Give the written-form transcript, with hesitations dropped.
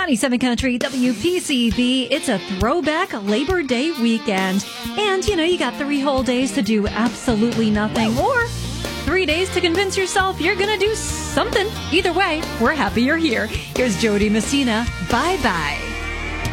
97 Country WPCB. It's a throwback Labor Day weekend. And, you got 3 whole days to do absolutely nothing, or 3 days to convince yourself you're going to do something. Either way, we're happy you're here. Here's Jody Messina. Bye-bye.